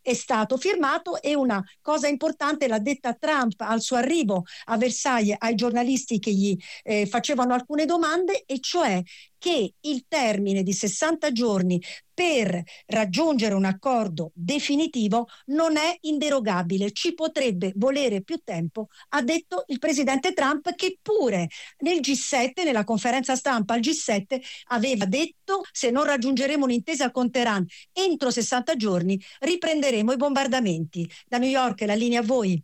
è stato firmato, e una cosa importante l'ha detta Trump al suo arrivo a Versailles ai giornalisti che gli facevano alcune domande, e cioè che il termine di 60 giorni per raggiungere un accordo definitivo non è inderogabile. Ci potrebbe volere più tempo, ha detto il presidente Trump, che pure nel G7, nella conferenza stampa al G7, aveva detto: se non raggiungeremo un'intesa con Teheran entro 60 giorni riprenderemo i bombardamenti. Da New York la linea a voi.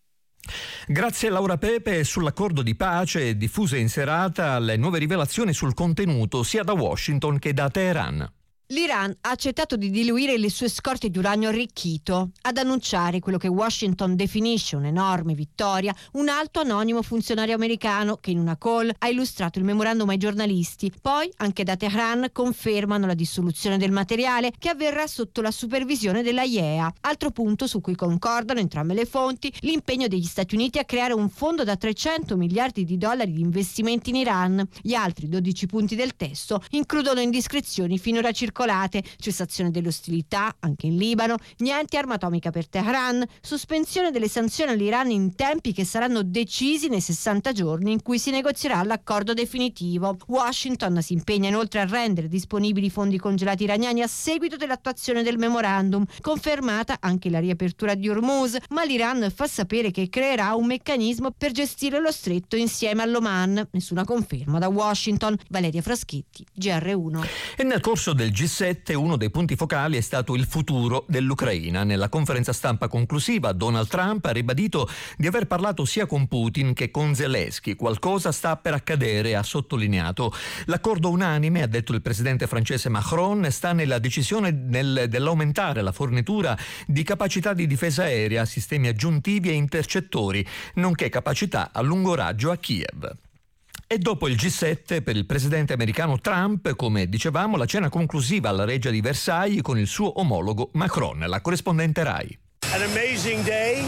Grazie Laura Pepe. Sull'accordo di pace diffuse in serata le nuove rivelazioni sul contenuto sia da Washington che da Teheran. L'Iran ha accettato di diluire le sue scorte di uranio arricchito. Ad annunciare quello che Washington definisce un'enorme vittoria, un alto anonimo funzionario americano che in una call ha illustrato il memorandum ai giornalisti. Poi anche da Teheran confermano la dissoluzione del materiale, che avverrà sotto la supervisione della IAEA. Altro punto su cui concordano entrambe le fonti: l'impegno degli Stati Uniti a creare un fondo da 300 miliardi di dollari di investimenti in Iran. Gli altri 12 punti del testo includono indiscrezioni finora circolate: cessazione delle ostilità anche in Libano, niente arma atomica per Teheran, sospensione delle sanzioni all'Iran in tempi che saranno decisi nei 60 giorni in cui si negozierà l'accordo definitivo. Washington si impegna inoltre a rendere disponibili i fondi congelati iraniani a seguito dell'attuazione del memorandum, confermata anche la riapertura di Hormuz, ma l'Iran fa sapere che creerà un meccanismo per gestire lo stretto insieme all'Oman. Nessuna conferma da Washington. Valeria Fraschetti, GR1. E nel corso del G7 uno dei punti focali è stato il futuro dell'Ucraina. Nella conferenza stampa conclusiva Donald Trump ha ribadito di aver parlato sia con Putin che con Zelensky. Qualcosa sta per accadere, ha sottolineato. L'accordo unanime, ha detto il presidente francese Macron, sta nella decisione dell'aumentare la fornitura di capacità di difesa aerea, sistemi aggiuntivi e intercettori, nonché capacità a lungo raggio a Kiev. E dopo il G7 per il presidente americano Trump, come dicevamo, la cena conclusiva alla Reggia di Versailles con il suo omologo Macron. La corrispondente Rai. An amazing day.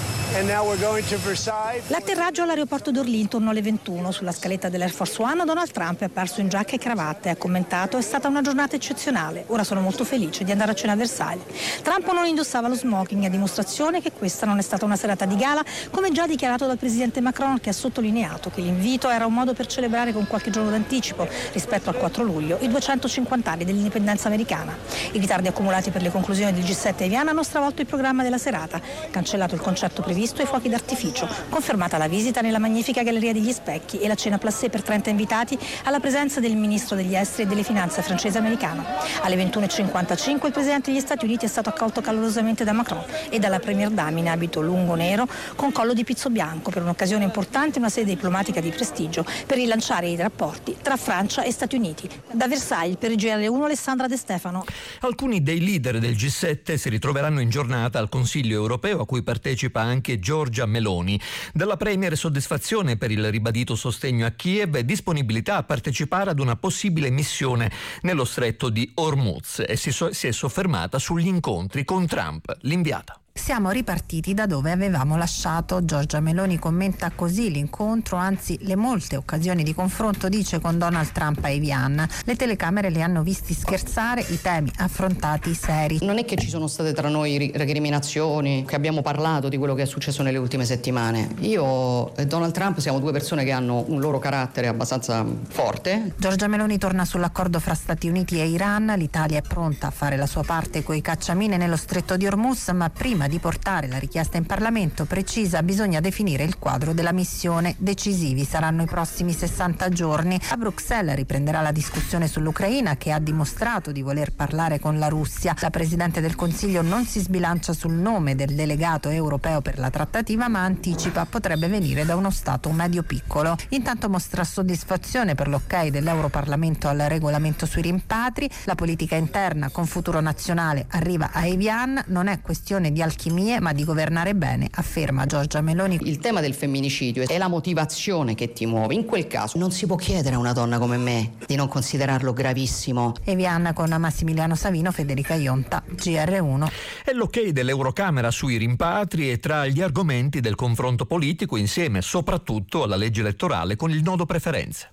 L'atterraggio all'aeroporto d'Orly intorno alle 21. Sulla scaletta dell'Air Force One Donald Trump è apparso in giacca e cravatta e ha commentato: è stata una giornata eccezionale, ora sono molto felice di andare a cena a Versailles. Trump non indossava lo smoking, a dimostrazione che questa non è stata una serata di gala, come già dichiarato dal presidente Macron, che ha sottolineato che l'invito era un modo per celebrare con qualche giorno d'anticipo rispetto al 4 luglio i 250 anni dell'indipendenza americana. I ritardi accumulati per le conclusioni del G7 a Vienna hanno stravolto il programma della serata, cancellato il concerto previsto e fuochi d'artificio, confermata la visita nella magnifica Galleria degli Specchi e la cena placé per 30 invitati alla presenza del ministro degli esteri e delle finanze francese americano. Alle 21:55 il presidente degli Stati Uniti è stato accolto calorosamente da Macron e dalla premier dame in abito lungo nero con collo di pizzo bianco, per un'occasione importante, una sede diplomatica di prestigio per rilanciare i rapporti tra Francia e Stati Uniti. Da Versailles per il GR1 Alessandra De Stefano. Alcuni dei leader del G7 si ritroveranno in giornata al Consiglio europeo, a cui partecipa anche Giorgia Meloni. Dalla premier soddisfazione per il ribadito sostegno a Kiev e disponibilità a partecipare ad una possibile missione nello stretto di Hormuz, e si è soffermata sugli incontri con Trump, l'inviata. Siamo ripartiti da dove avevamo lasciato. Giorgia Meloni commenta così l'incontro, anzi le molte occasioni di confronto, dice, con Donald Trump a Evian. Le telecamere li hanno visti scherzare, i temi affrontati seri. Non è che ci sono state tra noi recriminazioni, che abbiamo parlato di quello che è successo nelle ultime settimane. Io e Donald Trump siamo due persone che hanno un loro carattere abbastanza forte. Giorgia Meloni torna sull'accordo fra Stati Uniti e Iran. L'Italia è pronta a fare la sua parte coi cacciamine nello stretto di Hormuz, ma prima di portare la richiesta in Parlamento, precisa, bisogna definire il quadro della missione. Decisivi saranno i prossimi 60 giorni. A Bruxelles riprenderà la discussione sull'Ucraina, che ha dimostrato di voler parlare con la Russia. La Presidente del Consiglio non si sbilancia sul nome del delegato europeo per la trattativa, ma anticipa potrebbe venire da uno Stato medio-piccolo. Intanto mostra soddisfazione per l'ok dell'Europarlamento al regolamento sui rimpatri. La politica interna con futuro nazionale arriva a Evian. Non è questione di alchimie, ma di governare bene, afferma Giorgia Meloni. Il tema del femminicidio è la motivazione che ti muove. In quel caso non si può chiedere a una donna come me di non considerarlo gravissimo. Evian con Massimiliano Savino, Federica Ionta, GR1. E l'ok dell'Eurocamera sui rimpatri è tra gli argomenti del confronto politico, insieme soprattutto alla legge elettorale con il nodo preferenze.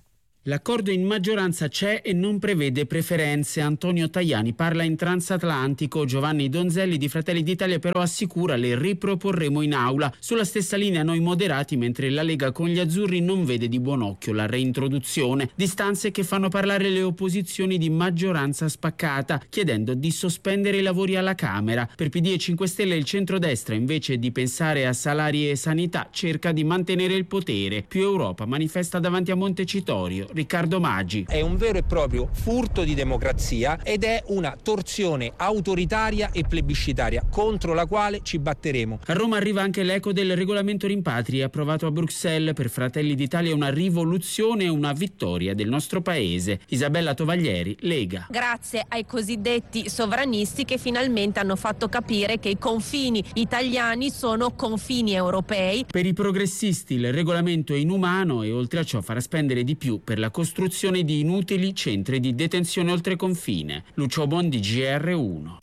L'accordo in maggioranza c'è e non prevede preferenze. Antonio Tajani parla in transatlantico. Giovanni Donzelli di Fratelli d'Italia però assicura: le riproporremo in aula. Sulla stessa linea noi moderati, mentre la Lega con gli azzurri non vede di buon occhio la reintroduzione. Distanze che fanno parlare le opposizioni di maggioranza spaccata, chiedendo di sospendere i lavori alla Camera. Per PD e 5 Stelle il centrodestra, invece di pensare a salari e sanità, cerca di mantenere il potere. Più Europa manifesta davanti a Montecitorio. Riccardo Maggi. È un vero e proprio furto di democrazia ed è una torsione autoritaria e plebiscitaria contro la quale ci batteremo. A Roma arriva anche l'eco del regolamento rimpatri approvato a Bruxelles. Per Fratelli d'Italia una rivoluzione e una vittoria del nostro paese. Isabella Tovaglieri, Lega. Grazie ai cosiddetti sovranisti che finalmente hanno fatto capire che i confini italiani sono confini europei. Per i progressisti il regolamento è inumano e oltre a ciò farà spendere di più per la costruzione di inutili centri di detenzione oltre confine. Lucio Bondi, GR1.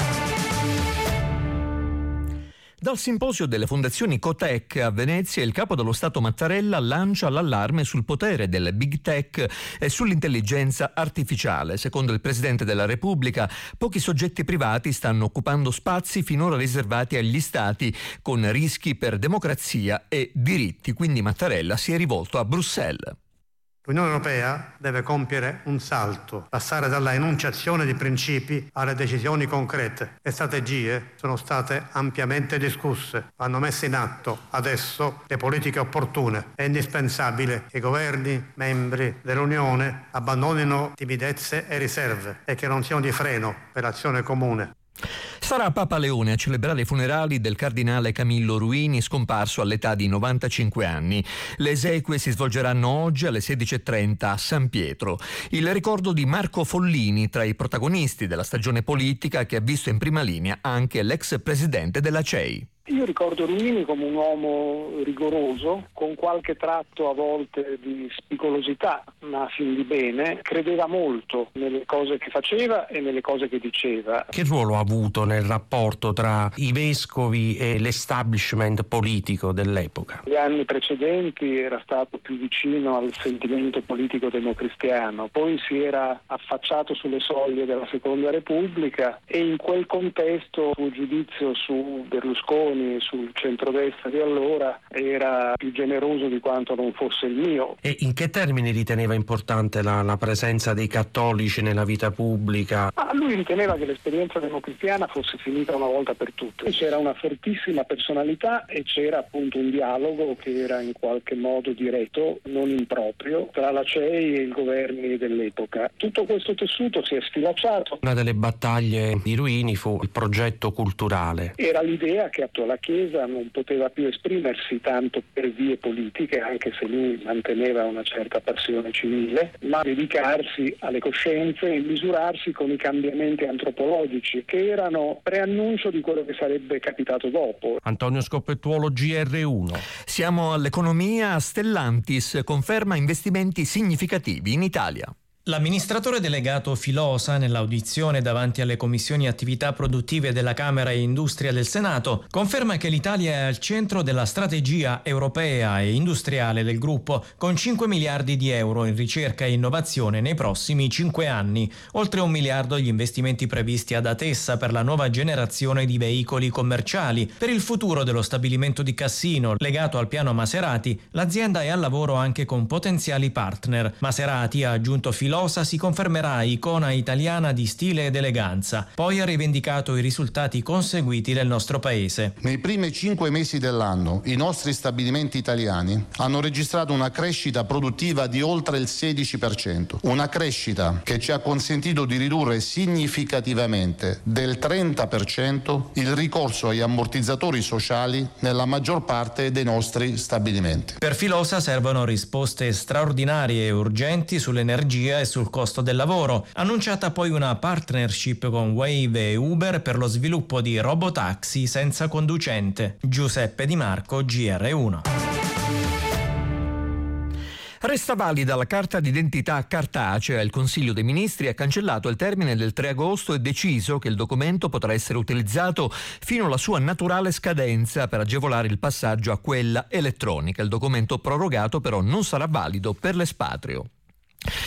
Dal simposio delle fondazioni Cotec a Venezia, il capo dello Stato Mattarella lancia l'allarme sul potere delle big tech e sull'intelligenza artificiale. Secondo il Presidente della Repubblica, pochi soggetti privati stanno occupando spazi finora riservati agli Stati, con rischi per democrazia e diritti. Quindi Mattarella si è rivolto a Bruxelles. L'Unione Europea deve compiere un salto, passare dalla enunciazione di principi alle decisioni concrete. Le strategie sono state ampiamente discusse, vanno messe in atto adesso le politiche opportune. È indispensabile che i governi membri dell'Unione abbandonino timidezze e riserve e che non siano di freno per l'azione comune. Sarà Papa Leone a celebrare i funerali del cardinale Camillo Ruini, scomparso all'età di 95 anni. Le esequie si svolgeranno oggi alle 16:30 a San Pietro. Il ricordo di Marco Follini, tra i protagonisti della stagione politica che ha visto in prima linea anche l'ex presidente della CEI. Io ricordo Ruini come un uomo rigoroso, con qualche tratto a volte di spicolosità, ma fin di bene. Credeva molto nelle cose che faceva e nelle cose che diceva. Che ruolo ha avuto nel rapporto tra i vescovi e l'establishment politico dell'epoca? Negli anni precedenti era stato più vicino al sentimento politico democristiano, poi si era affacciato sulle soglie della Seconda Repubblica e in quel contesto il suo giudizio su Berlusconi, sul centrodestra di allora, era più generoso di quanto non fosse il mio. E in che termini riteneva importante la presenza dei cattolici nella vita pubblica? Lui riteneva che l'esperienza democristiana fosse finita una volta per tutte. C'era una fortissima personalità e c'era appunto un dialogo che era in qualche modo diretto, non improprio, tra la CEI e i governi dell'epoca. Tutto questo tessuto si è sfilacciato. Una delle battaglie di Ruini fu il progetto culturale. Era l'idea che la Chiesa non poteva più esprimersi tanto per vie politiche, anche se lui manteneva una certa passione civile, ma dedicarsi alle coscienze e misurarsi con i cambiamenti antropologici che erano preannuncio di quello che sarebbe capitato dopo. Antonio Scopettuolo, GR1. Siamo all'economia. Stellantis conferma investimenti significativi in Italia. L'amministratore delegato Filosa, nell'audizione davanti alle commissioni attività produttive della Camera e Industria del Senato, conferma che l'Italia è al centro della strategia europea e industriale del gruppo, con 5 miliardi di euro in ricerca e innovazione nei prossimi 5 anni, oltre 1 miliardo gli investimenti previsti ad Atessa per la nuova generazione di veicoli commerciali. Per il futuro dello stabilimento di Cassino, legato al piano Maserati, l'azienda è al lavoro anche con potenziali partner. Maserati, ha aggiunto Filosa, si confermerà icona italiana di stile ed eleganza. Poi ha rivendicato i risultati conseguiti nel nostro paese. Nei primi 5 mesi dell'anno i nostri stabilimenti italiani hanno registrato una crescita produttiva di oltre il 16%, una crescita che ci ha consentito di ridurre significativamente del 30% il ricorso agli ammortizzatori sociali nella maggior parte dei nostri stabilimenti. Per Filosa servono risposte straordinarie e urgenti sull'energia e sul costo del lavoro. Annunciata poi una partnership con Wave e Uber per lo sviluppo di robotaxi senza conducente. Giuseppe Di Marco, GR1. Resta valida la carta d'identità cartacea. Il Consiglio dei Ministri ha cancellato il termine del 3 agosto e deciso che il documento potrà essere utilizzato fino alla sua naturale scadenza per agevolare il passaggio a quella elettronica. Il documento prorogato però non sarà valido per l'espatrio.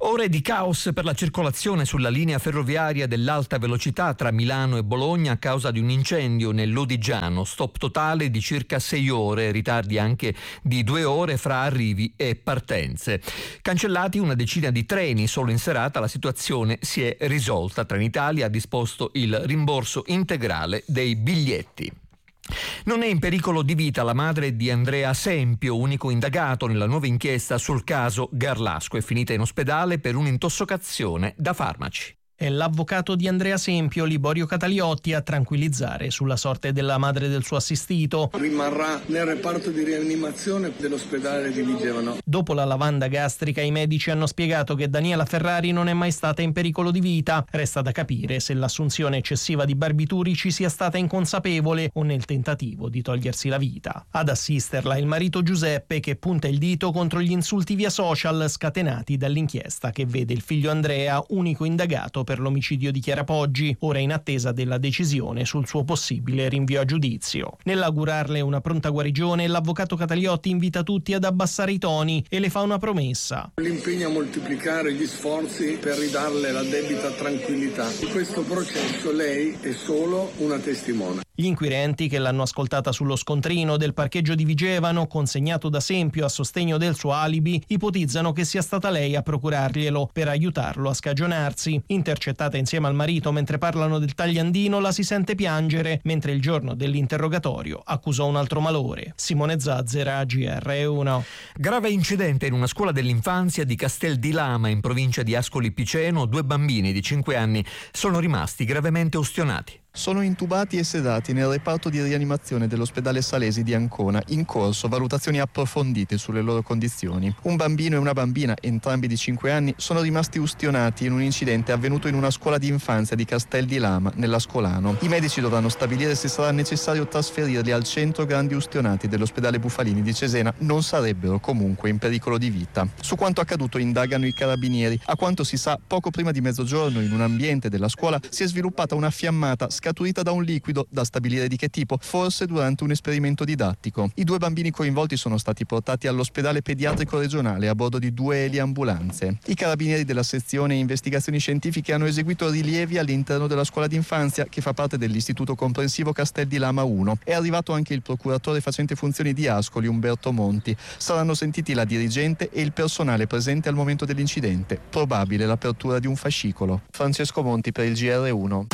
Ore di caos per la circolazione sulla linea ferroviaria dell'alta velocità tra Milano e Bologna a causa di un incendio nell'Odigiano. Stop totale di circa 6 ore, ritardi anche di 2 ore fra arrivi e partenze. Cancellati una decina di treni solo in serata, la situazione si è risolta. Trenitalia ha disposto il rimborso integrale dei biglietti. Non è in pericolo di vita la madre di Andrea Sempio, unico indagato nella nuova inchiesta sul caso Garlasco. È finita in ospedale per un'intossicazione da farmaci. È l'avvocato di Andrea Sempio, Liborio Cataliotti, a tranquillizzare sulla sorte della madre del suo assistito. Rimarrà nel reparto di rianimazione dell'ospedale di Vigevano. Dopo la lavanda gastrica, i medici hanno spiegato che Daniela Ferrari non è mai stata in pericolo di vita. Resta da capire se l'assunzione eccessiva di barbiturici sia stata inconsapevole o nel tentativo di togliersi la vita. Ad assisterla il marito Giuseppe, che punta il dito contro gli insulti via social scatenati dall'inchiesta che vede il figlio Andrea, unico indagato per l'omicidio di Chiara Poggi, ora in attesa della decisione sul suo possibile rinvio a giudizio. Nell'augurarle una pronta guarigione, l'avvocato Cataliotti invita tutti ad abbassare i toni e le fa una promessa. L'impegno a moltiplicare gli sforzi per ridarle la debita tranquillità. In questo processo lei è solo una testimone. Gli inquirenti, che l'hanno ascoltata sullo scontrino del parcheggio di Vigevano, consegnato da Sempio a sostegno del suo alibi, ipotizzano che sia stata lei a procurarglielo per aiutarlo a scagionarsi. Intercettata insieme al marito mentre parlano del tagliandino, la si sente piangere, mentre il giorno dell'interrogatorio accusò un altro malore. Simone Zazzera, GR1. Grave incidente in una scuola dell'infanzia di Castel di Lama, in provincia di Ascoli Piceno. 2 bambini di 5 anni sono rimasti gravemente ustionati. Sono intubati e sedati nel reparto di rianimazione dell'ospedale Salesi di Ancona, in corso valutazioni approfondite sulle loro condizioni. Un bambino e una bambina, entrambi di 5 anni, sono rimasti ustionati in un incidente avvenuto in una scuola di infanzia di Castel di Lama, nell'Ascolano. I medici dovranno stabilire se sarà necessario trasferirli al centro grandi ustionati dell'ospedale Bufalini di Cesena. Non sarebbero comunque in pericolo di vita. Su quanto accaduto indagano i carabinieri. A quanto si sa, poco prima di mezzogiorno, in un ambiente della scuola, si è sviluppata una fiammata scaturita da un liquido, da stabilire di che tipo, forse durante un esperimento didattico. I 2 bambini coinvolti sono stati portati all'ospedale pediatrico regionale a bordo di 2 eliambulanze. I carabinieri della sezione investigazioni scientifiche hanno eseguito rilievi all'interno della scuola d'infanzia, che fa parte dell'istituto comprensivo Castel di Lama 1. È arrivato anche il procuratore facente funzioni di Ascoli, Umberto Monti. Saranno sentiti la dirigente e il personale presente al momento dell'incidente. Probabile l'apertura di un fascicolo. Francesco Monti per il GR1.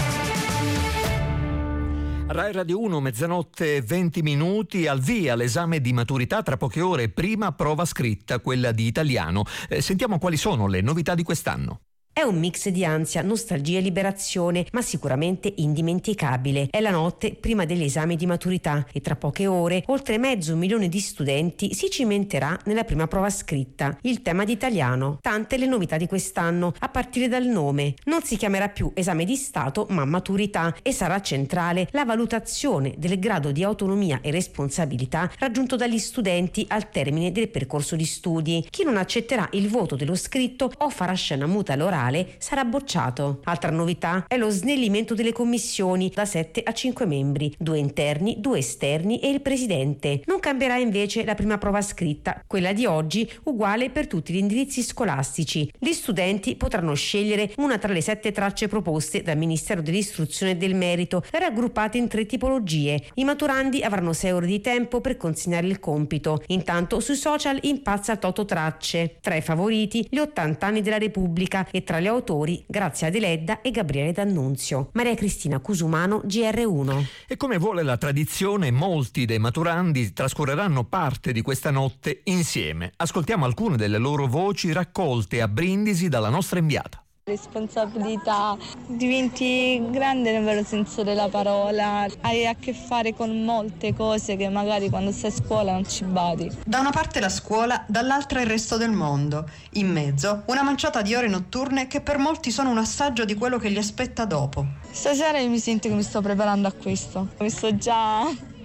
Rai Radio 1, mezzanotte 20 minuti, al via l'esame di maturità tra poche ore, prima prova scritta, quella di italiano. Sentiamo quali sono le novità di quest'anno. È un mix di ansia, nostalgia e liberazione, ma sicuramente indimenticabile. È la notte prima degli esami di maturità e tra poche ore oltre 500.000 di studenti si cimenterà nella prima prova scritta, il tema di italiano. Tante le novità di quest'anno, a partire dal nome. Non si chiamerà più esame di Stato, ma maturità, e sarà centrale la valutazione del grado di autonomia e responsabilità raggiunto dagli studenti al termine del percorso di studi. Chi non accetterà il voto dello scritto o farà scena muta all'orale sarà bocciato. Altra novità è lo snellimento delle commissioni da 7 a 5 membri, 2 interni, 2 esterni e il presidente. Non cambierà invece la prima prova scritta, quella di oggi uguale per tutti gli indirizzi scolastici. Gli studenti potranno scegliere una tra le 7 tracce proposte dal Ministero dell'Istruzione e del Merito, raggruppate in 3 tipologie. I maturandi avranno 6 ore di tempo per consegnare il compito. Intanto sui social impazza Toto Tracce. Tra i favoriti gli 80 anni della Repubblica e tra gli autori Grazia Deledda e Gabriele D'Annunzio. Maria Cristina Cusumano, GR1. E come vuole la tradizione, molti dei maturandi trascorreranno parte di questa notte insieme. Ascoltiamo alcune delle loro voci raccolte a Brindisi dalla nostra inviata. Responsabilità, diventi grande nel vero senso della parola, hai a che fare con molte cose che magari quando sei a scuola non ci badi. Da una parte la scuola, dall'altra il resto del mondo, in mezzo una manciata di ore notturne che per molti sono un assaggio di quello che li aspetta dopo. Stasera mi sento che mi sto preparando a questo, mi sto già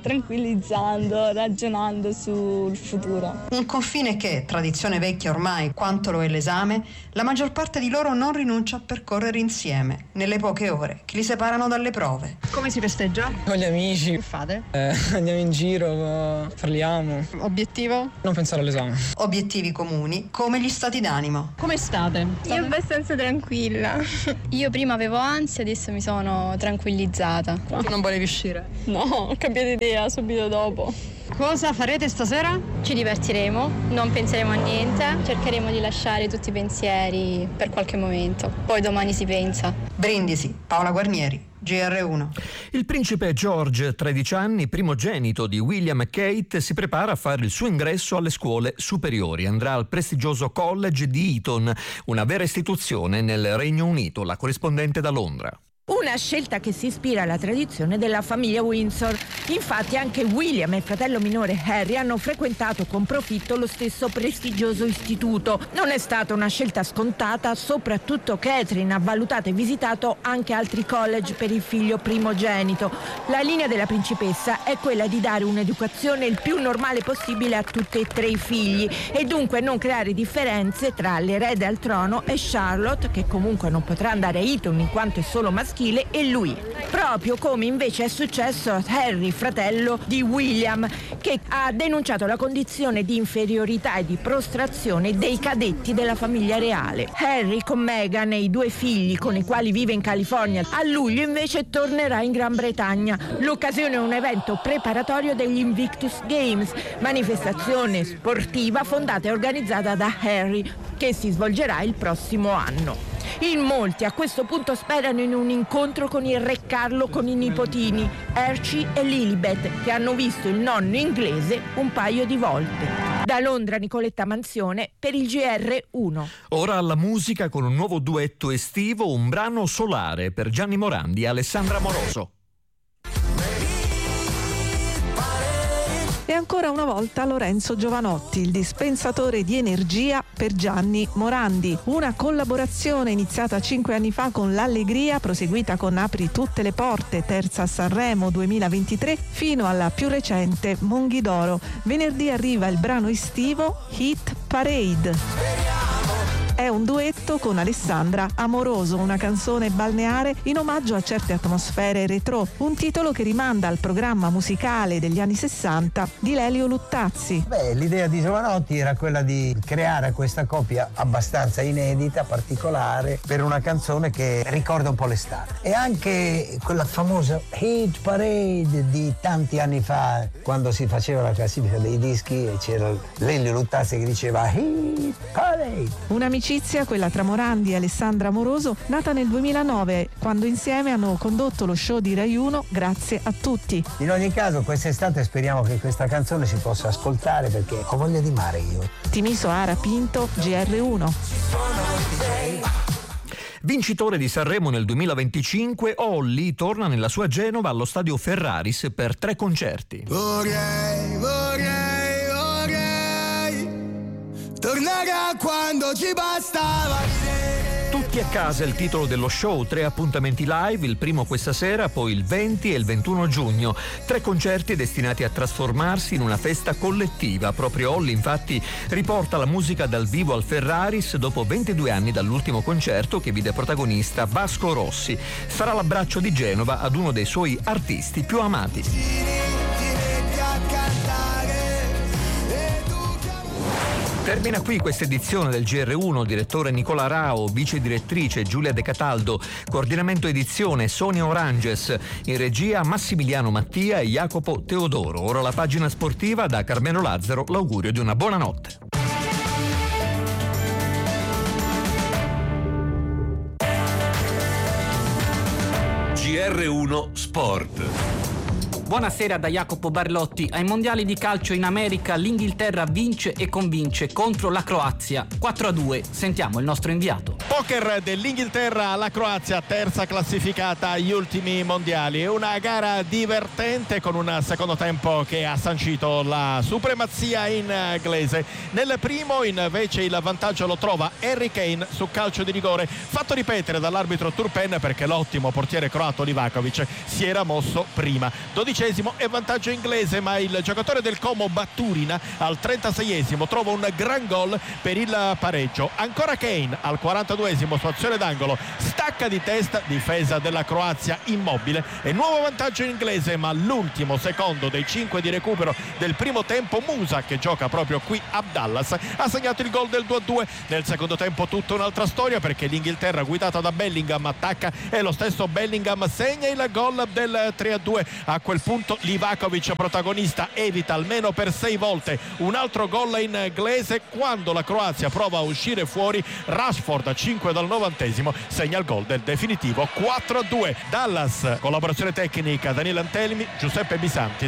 tranquillizzando, ragionando sul futuro. Un confine che, tradizione vecchia ormai quanto lo è l'esame, la maggior parte di loro non rinuncia a percorrere insieme, nelle poche ore che li separano dalle prove. Come si festeggia? Con gli amici. Che fate? Andiamo in giro, parliamo. Obiettivo? Non pensare all'esame. Obiettivi comuni, come gli stati d'animo. Come state? Io abbastanza tranquilla. Io prima avevo ansia, adesso mi sono tranquillizzata. Tu non volevi uscire? No, ho cambiato idea subito dopo. Cosa farete stasera? Ci divertiremo, non penseremo a niente, cercheremo di lasciare tutti i pensieri per qualche momento. Poi domani si pensa. Brindisi, Paola Guarnieri, GR1. Il principe George, 13 anni, primogenito di William e Kate, si prepara a fare il suo ingresso alle scuole superiori. Andrà al prestigioso college di Eton, una vera istituzione nel Regno Unito. La corrispondente da Londra. Una scelta che si ispira alla tradizione della famiglia Windsor. Infatti anche William e il fratello minore Harry hanno frequentato con profitto lo stesso prestigioso istituto. Non è stata una scelta scontata, soprattutto Catherine ha valutato e visitato anche altri college per il figlio primogenito. La linea della principessa è quella di dare un'educazione il più normale possibile a tutti e tre i figli e dunque non creare differenze tra l'erede al trono e Charlotte, che comunque non potrà andare a Eton in quanto è solo maschile, e lui, proprio come invece è successo a Harry, fratello di William, che ha denunciato la condizione di inferiorità e di prostrazione dei cadetti della famiglia reale. Harry con Meghan e i due figli con i quali vive in California, a luglio invece tornerà in Gran Bretagna. L'occasione è un evento preparatorio degli Invictus Games, manifestazione sportiva fondata e organizzata da Harry, che si svolgerà il prossimo anno. In molti a questo punto sperano in un incontro con il re Carlo con i nipotini Archie e Lilibet, che hanno visto il nonno inglese un paio di volte. Da Londra, Nicoletta Manzione per il GR1. Ora alla musica con un nuovo duetto estivo, un brano solare per Gianni Morandi e Alessandra Moroso. E ancora una volta Lorenzo Giovanotti, il dispensatore di energia per Gianni Morandi. Una collaborazione iniziata 5 anni fa con l'Allegria, proseguita con Apri tutte le porte, terza a Sanremo 2023, fino alla più recente Monghidoro. Venerdì arriva il brano estivo Hit Parade. È un duetto con Alessandra Amoroso, una canzone balneare in omaggio a certe atmosfere retro, un titolo che rimanda al programma musicale degli anni 60 di Lelio Luttazzi. L'idea di Giovanotti era quella di creare questa coppia abbastanza inedita, particolare, per una canzone che ricorda un po' l'estate. E anche quella famosa Hit Parade di tanti anni fa, quando si faceva la classifica dei dischi e c'era Lelio Luttazzi che diceva Hit Parade. Un'amicizia, quella tra Morandi e Alessandra Amoroso, nata nel 2009, quando insieme hanno condotto lo show di Rai 1 Grazie a tutti. In ogni caso quest'estate speriamo che questa canzone si possa ascoltare, perché ho voglia di mare io. Timiso Ara Pinto, GR1. Vincitore di Sanremo nel 2025, Olli torna nella sua Genova allo stadio Ferraris per 3 concerti. Vorrei tornare a quando ci bastava. Tutti a casa è il titolo dello show, 3 appuntamenti live, il primo questa sera, poi il 20 e il 21 giugno. 3 concerti destinati a trasformarsi in una festa collettiva. Proprio Olli infatti riporta la musica dal vivo al Ferraris dopo 22 anni dall'ultimo concerto che vide protagonista Vasco Rossi. Sarà l'abbraccio di Genova ad uno dei suoi artisti più amati. Termina qui questa edizione del GR1, direttore Nicola Rao, vice direttrice Giulia De Cataldo, coordinamento edizione Sonia Oranges, in regia Massimiliano Mattia e Jacopo Teodoro. Ora la pagina sportiva, da Carmelo Lazzaro l'augurio di una buona notte. GR1 Sport. Buonasera da Jacopo Barlotti. Ai mondiali di calcio in America l'Inghilterra vince e convince contro la Croazia 4-2. Sentiamo il nostro inviato. Poker dell'Inghilterra alla Croazia, terza classificata agli ultimi mondiali. È una gara divertente con un secondo tempo che ha sancito la supremazia inglese. Nel primo invece il vantaggio lo trova Harry Kane su calcio di rigore, fatto ripetere dall'arbitro Turpen perché l'ottimo portiere croato Livakovic si era mosso prima. 12esimo e vantaggio inglese, ma il giocatore del Como Baturina al 36esimo trova un gran gol per il pareggio. Ancora Kane al 42esimo su azione d'angolo, stacca di testa, difesa della Croazia immobile e nuovo vantaggio inglese, ma l'ultimo secondo dei 5 di recupero del primo tempo Musa, che gioca proprio qui a Dallas, ha segnato il gol del 2-2. Nel secondo tempo tutta un'altra storia, perché l'Inghilterra guidata da Bellingham attacca e lo stesso Bellingham segna il gol del 3-2. A quel punto Livakovic, protagonista, evita almeno per 6 volte un altro gol inglese. Quando la Croazia prova a uscire fuori, Rashford 5 dal 90esimo segna il gol del definitivo 4-2. Dallas, collaborazione tecnica Daniele Antelmi, Giuseppe Bisantis,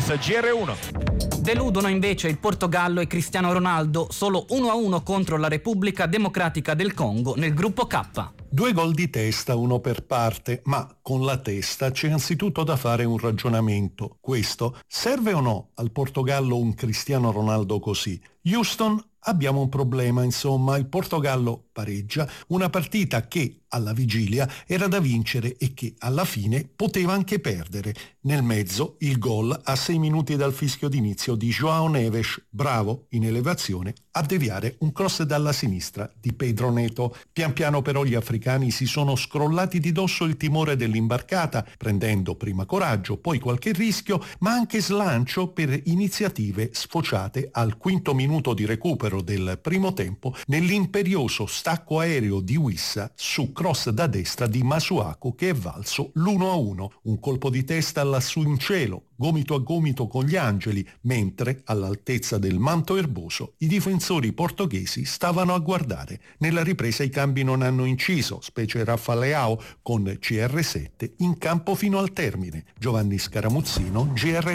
GR1. Deludono invece il Portogallo e Cristiano Ronaldo, solo 1-1 contro la Repubblica Democratica del Congo nel gruppo K. 2 gol di testa, uno per parte, ma con la testa c'è anzitutto da fare un ragionamento. Questo: serve o no al Portogallo un Cristiano Ronaldo così? Houston, abbiamo un problema, insomma. Il Portogallo pareggia una partita che alla vigilia era da vincere e che alla fine poteva anche perdere. Nel mezzo il gol a 6 minuti dal fischio d'inizio di João Neves, bravo in elevazione a deviare un cross dalla sinistra di Pedro Neto. Pian piano però gli africani si sono scrollati di dosso il timore dell'imbarcata, prendendo prima coraggio, poi qualche rischio, ma anche slancio per iniziative sfociate al quinto minuto di recupero del primo tempo nell'imperioso stacco aereo di Wissa su cross da destra di Masuaku, che è valso l'1-1. Un colpo di testa lassù in cielo, gomito a gomito con gli angeli, mentre all'altezza del manto erboso i difensori portoghesi stavano a guardare. Nella ripresa i cambi non hanno inciso, specie Rafa Leao con CR7 in campo fino al termine. Giovanni Scaramuzzino,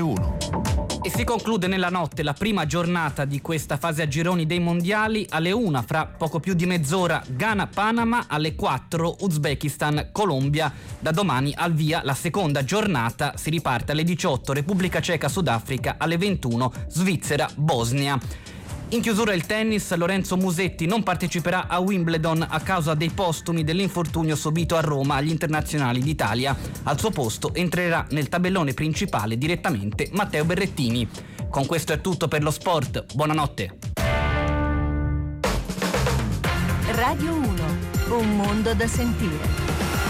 GR1. E si conclude nella notte la prima giornata di questa fase a gironi dei mondiali. Alle 1, fra poco più di mezz'ora, Ghana-Panama, alle 4 Uzbekistan-Colombia. Da domani al via la seconda giornata, si riparte alle 18 Repubblica Ceca-Sudafrica, alle 21 Svizzera-Bosnia. In chiusura il tennis, Lorenzo Musetti non parteciperà a Wimbledon a causa dei postumi dell'infortunio subito a Roma agli internazionali d'Italia. Al suo posto entrerà nel tabellone principale direttamente Matteo Berrettini. Con questo è tutto per lo sport, buonanotte. Radio 1, un mondo da sentire.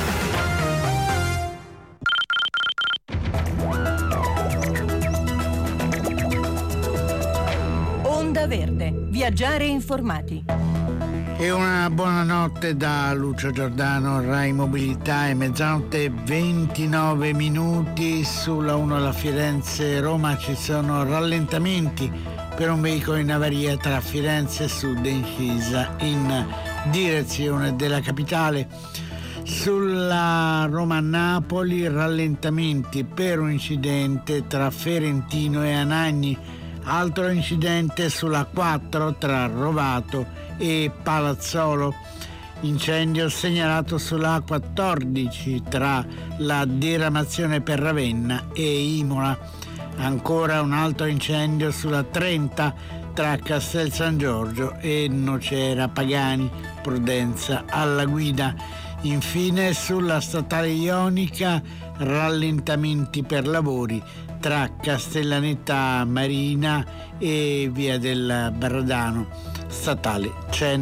Onda Verde, viaggiare informati. E una buonanotte da Lucio Giordano, Rai Mobilità. È mezzanotte 29 minuti. Sulla 1 alla Firenze-Roma ci sono rallentamenti per un veicolo in avaria tra Firenze Sud e Incisa in direzione della capitale. Sulla Roma-Napoli rallentamenti per un incidente tra Ferentino e Anagni. Altro incidente sulla 4 tra Rovato e Palazzolo. Incendio segnalato sulla 14 tra la diramazione per Ravenna e Imola. Ancora un altro incendio sulla 30 tra Castel San Giorgio e Nocera Pagani. Prudenza alla guida. Infine sulla statale Ionica rallentamenti per lavori tra Castellaneta Marina e via del Bardano, statale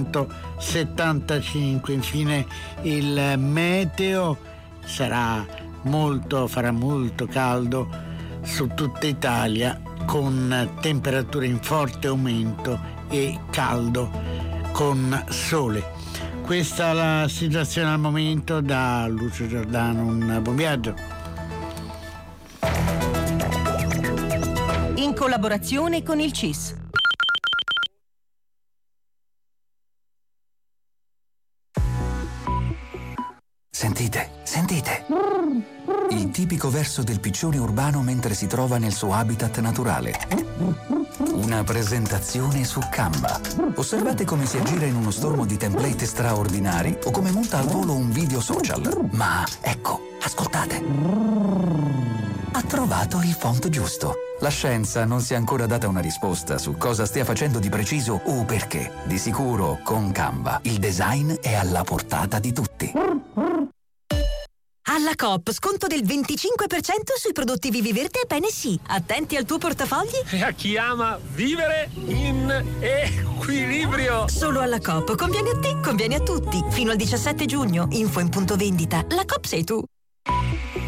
175. Infine il meteo farà molto caldo su tutta Italia, con temperature in forte aumento e caldo con sole. Questa è la situazione al momento. Da Lucio Giordano, un buon viaggio. In collaborazione con il CIS. Sentite. Il tipico verso del piccione urbano mentre si trova nel suo habitat naturale. Una presentazione su Canva. Osservate come si aggira in uno stormo di template straordinari o come monta al volo un video social. Ma ecco, ascoltate. Ha trovato il font giusto. La scienza non si è ancora data una risposta su cosa stia facendo di preciso o perché. Di sicuro, con Canva, il design è alla portata di tutti. Alla Coop, sconto del 25% sui prodotti Viviverde e PNC. Attenti al tuo portafogli. E a chi ama vivere in equilibrio. Solo alla Coop. Conviene a te, conviene a tutti. Fino al 17 giugno. Info in punto vendita. La Coop sei tu.